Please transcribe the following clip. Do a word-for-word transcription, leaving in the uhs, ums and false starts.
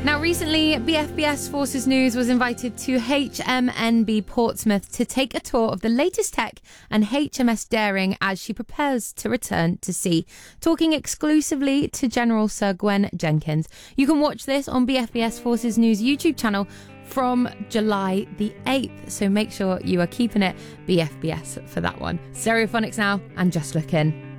Now, recently, B F B S Forces News was invited to H M N B Portsmouth to take a tour of the latest tech and H M S Daring as she prepares to return to sea. Talking exclusively to General Sir Gwen Jenkins. You can watch this on B F B S Forces News YouTube channel from July the eighth. So make sure you are keeping it B F B S for that one. Stereophonics now, and Just Look In.